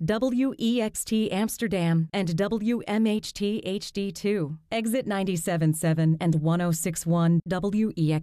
WEXT Amsterdam and WMHT HD2. Exit 97.7 and 106.1 WEXT.